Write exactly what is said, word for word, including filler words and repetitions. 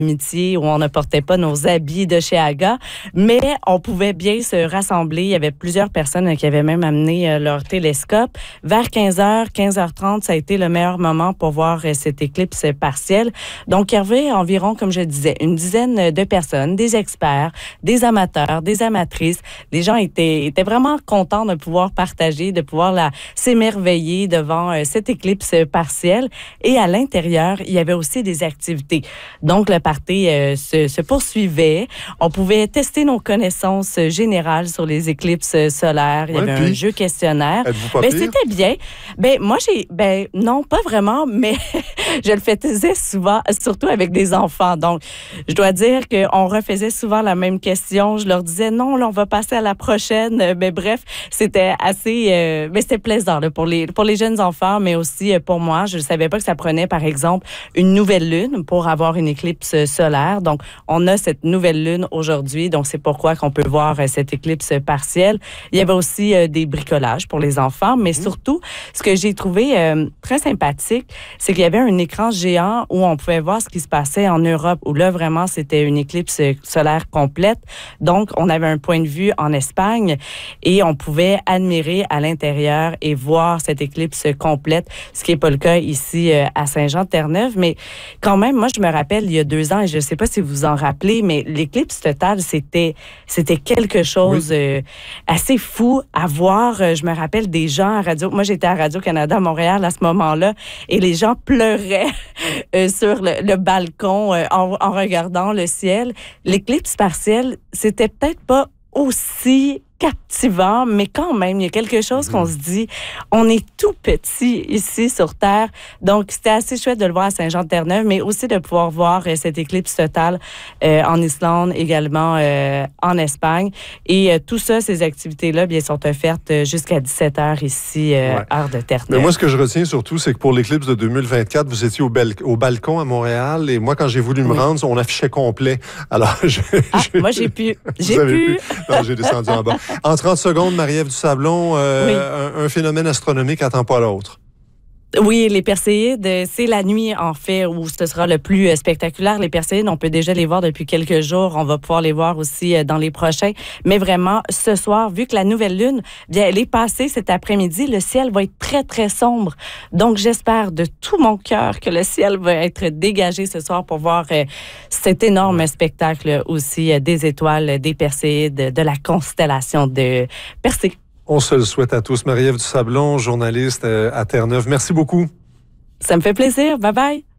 amitié où on ne portait pas nos habits de chez Aga, mais on pouvait bien se rassembler. Il y avait plusieurs personnes qui avaient même amené leur télescope. Vers quinze heures, quinze heures trente, ça a été le meilleur moment pour voir cette éclipse partielle. Donc, il y avait environ, comme je disais, une dizaine de personnes, des experts, des amateurs, des amatrices. Les gens étaient, étaient vraiment contents de pouvoir partager, de pouvoir la, s'émerveiller devant euh, cette éclipse partielle. Et à l'intérieur, il y avait aussi des activités. Donc, le party euh, se, se poursuivait. On pouvait tester nos connaissances générales sur les éclipses solaires. Il y ouais, avait un jeu questionnaire. Êtes-vous pas ben, pire? C'était bien. Ben, moi, j'ai... Ben, non, pas vraiment, mais je le faisais souvent, surtout avec des enfants. Donc, je dois dire qu'on refaisait souvent la même question. Je leur disais, non, là, on va passer à la prochaine. Mais bref, c'était assez... Euh, mais c'était plaisant là, pour, les, pour les jeunes enfants, mais aussi pour moi. Je ne savais pas que ça prenait, par exemple, une nouvelle lune pour avoir une éclipse solaire. Donc, on a cette nouvelle lune aujourd'hui. Donc, c'est pourquoi qu'on peut voir euh, cette éclipse partielle. Il y avait aussi euh, des bricolages pour les enfants, mais mmh. surtout, ce que j'ai trouvé euh, très sympathique, c'est qu'il y avait un écran géant où on pouvait voir ce qui se passait en Europe, où là, vraiment, c'était une éclipse solaire complète. Donc, on avait un point de vue en Espagne et on pouvait admirer à l'intérieur et voir cette éclipse complète, ce qui n'est pas le cas ici euh, à Saint-Jean-de-Terre-Neuve. Mais quand même, moi, je me rappelle, il y a deux ans, et je ne sais pas si vous vous en rappelez, mais l'éclipse totale, c'était, c'était quelque chose oui. euh, assez fou à voir. Je me rappelle des gens à Radio... Moi, j'étais à Radio-Canada à Montréal à ce moment-là, et les gens pleuraient euh, sur le, le balcon euh, en, en regardant le ciel. L'éclipse partielle, c'était peut-être pas aussi captivant, mais quand même, il y a quelque chose mmh. qu'on se dit, on est tout petit ici sur Terre, donc c'était assez chouette de le voir à Saint-Jean-de-Terre-Neuve, mais aussi de pouvoir voir euh, cette éclipse totale euh, en Islande, également euh, en Espagne, et euh, tout ça, ces activités-là, bien, sont offertes jusqu'à dix-sept heures ici, euh, ouais. heure de Terre-Neuve. Mais moi, ce que je retiens surtout, c'est que pour l'éclipse de deux mille vingt-quatre, vous étiez au, bel- au balcon à Montréal, et moi, quand j'ai voulu me oui. rendre, on affichait complet. Alors, je... Ah, je... moi, j'ai pu. J'ai pu. pu. Non, j'ai descendu en bas. En trente secondes, Marie-Ève Dusablon, euh, oui. un, un phénomène astronomique n'attend pas l'autre. Oui, les Perséides, c'est la nuit, en fait, où ce sera le plus spectaculaire. Les Perséides, on peut déjà les voir depuis quelques jours. On va pouvoir les voir aussi dans les prochains. Mais vraiment, ce soir, vu que la nouvelle lune, bien, elle est passée cet après-midi, le ciel va être très, très sombre. Donc, j'espère de tout mon cœur que le ciel va être dégagé ce soir pour voir euh, cet énorme spectacle aussi euh, des étoiles, des Perséides, de la constellation de Persée. On se le souhaite à tous. Marie-Ève Dusablon, journaliste à Terre-Neuve. Merci beaucoup. Ça me fait plaisir. Bye bye.